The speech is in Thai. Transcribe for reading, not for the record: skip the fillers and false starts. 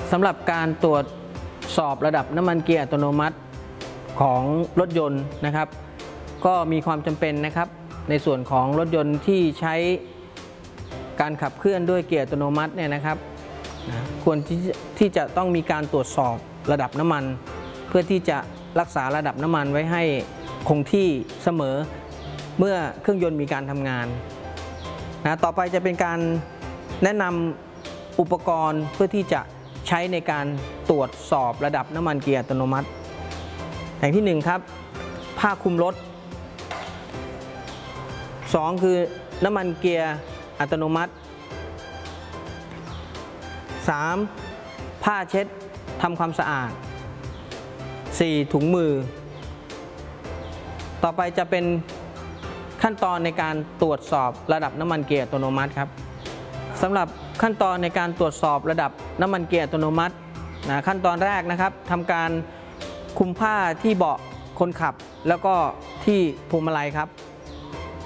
สำหรับการตรวจสอบระดับน้ำมันเกียร์อัตโนมัติของรถยนต์นะครับก็มีความจำเป็นนะครับในส่วนของรถยนต์ที่ใช้การขับเคลื่อนด้วยเกียร์อัตโนมัติเนี่ยนะครับควรที่จะต้องมีการตรวจสอบระดับน้ำมันเพื่อที่จะรักษาระดับน้ำมันไว้ให้คงที่เสมอเมื่อเครื่องยนต์มีการทำงานต่อไปจะเป็นการแนะนำอุปกรณ์เพื่อที่จะใช้ในการตรวจสอบระดับน้ำมันเกียร์อัตโนมัติอย่างที่1ครับผ้าคลุมรถ2คือน้ำมันเกียร์อัตโนมัติ3ผ้าเช็ดทำความสะอาด4ถุงมือต่อไปจะเป็นขั้นตอนในการตรวจสอบระดับน้ำมันเกียร์อัตโนมัติครับสำหรับขั้นตอนในการตรวจสอบระดับน้ำมันเกียร์อัตโนมัติขั้นตอนแรกนะครับทำการคลุมผ้าที่เบาะคนขับแล้วก็ที่พวงมาลัยครับ